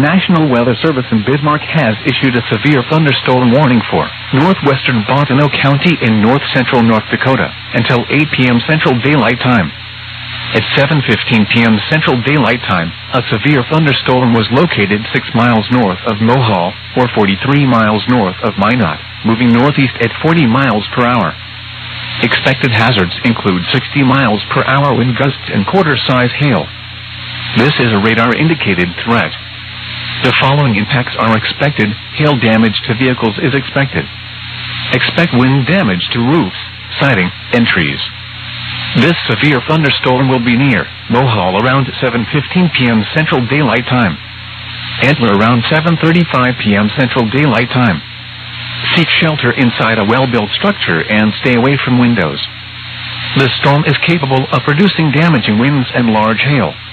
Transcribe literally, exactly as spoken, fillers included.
National Weather Service in Bismarck has issued a severe thunderstorm warning for northwestern Bottineau County in north-central North Dakota until eight p m Central Daylight Time. At seven fifteen p m Central Daylight Time, a severe thunderstorm was located six miles north of Mohall, or forty-three miles north of Minot, moving northeast at forty miles per hour. Expected hazards include sixty miles per hour wind gusts and quarter-size hail. This is a radar-indicated threat. The following impacts are expected. Hail damage to vehicles is expected. Expect wind damage to roofs, siding, and trees. This severe thunderstorm will be near Mohall around seven fifteen p m Central Daylight Time. Antler around seven thirty-five p m Central Daylight Time. Seek shelter inside a well-built structure and stay away from windows. The storm is capable of producing damaging winds and large hail.